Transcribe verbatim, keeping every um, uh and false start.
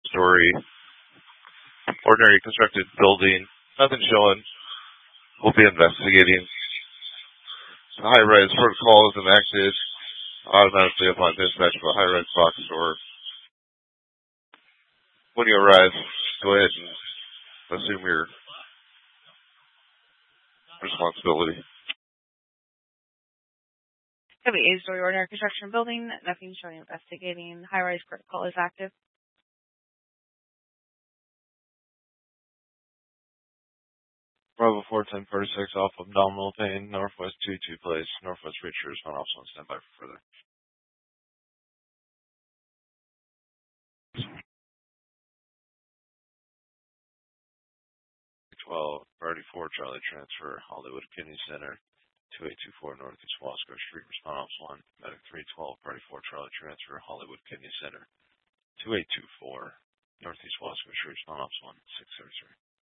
story, ordinary constructed building. Nothing showing. We'll be investigating. The high-rise protocol is enacted automatically upon dispatch of a high-rise box store. When you arrive, go ahead and assume your responsibility. Have an eight-story ordinary construction building. Nothing showing investigating. High-rise protocol is active. Bravo four ten forty-six, off abdominal pain, Northwest two two Place, Northwest Reacher, respond officer on standby for further. twelve, priority four, Charlie transfer, Hollywood Kidney Center, two eight two four Northeast Wasco Street, respond officer one, medic three twelve, priority four, Charlie transfer, Hollywood Kidney Center, two eight two four Northeast Wasco Street, respond officer one, six thirty-three.